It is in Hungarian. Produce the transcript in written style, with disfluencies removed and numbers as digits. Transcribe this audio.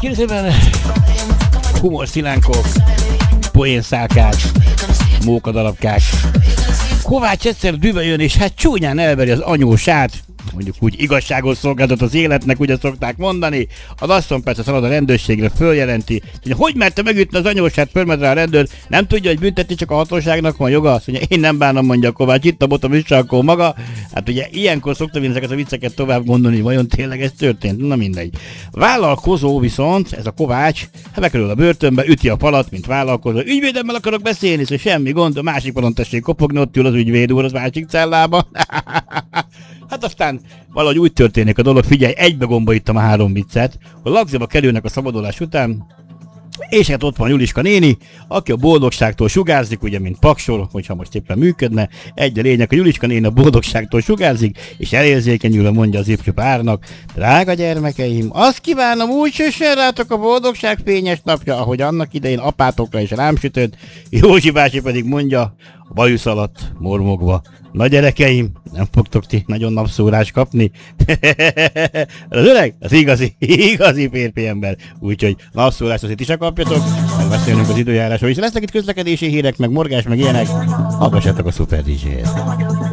Kérdezőben humorszilánkok, poénszálkák, mókadarabkák. Kovács egyszer dühöljön és hát csúnyán elveri az anyósát. Mondjuk úgy igazságos szolgáltat az életnek, ugye szokták mondani. Az asszony persze szalad a rendőrségre, följelenti, hogy merte megütni az anyósát, fölmed rá a rendőr, nem tudja, hogy büntetni, csak a hatóságnak van joga. Azt mondja, én nem bánom, mondja Kovács, itt a botom is, akkor maga. Hát ugye ilyenkor szoktam én ezeket a vicceket tovább gondolni, hogy vajon tényleg ez történt, na mindegy. Vállalkozó viszont, ez a Kovács, bekerül a börtönbe, üti a falat, mint vállalkozó. Ügyvédemmel akarok beszélni, szóval semmi gond, a másik falon tessék kopogni, ott ül az ügyvéd úr az másik cellába. Hát aztán valahogy úgy történik a dolog, figyelj, egybe gombolítom a 3 viccet, hogy lagziba kerülnek a szabadulás után, és hát ott van Juliska néni, aki a boldogságtól sugárzik, ugye, mint paksol, hogyha most éppen működne. Egy a lényeg, hogy Juliska néni a boldogságtól sugárzik, és elérzékenyülve mondja az ifjú párnak, drága gyermekeim, azt kívánom, úgy süssön rátok a boldogság fényes napja, ahogy annak idején apátokra is rám sütött. Józsi bácsi pedig mondja, a bajusz alatt mormogva, na gyerekeim, nem fogtok ti nagyon napszórás kapni. Az öreg, az igazi férfi ember. Úgyhogy napszórást azért is kapjatok, meg beszélünk az időjárásról is. Lesznek itt közlekedési hírek, meg morgás, meg ilyenek. Hallgassátok a Szuper DJ-t.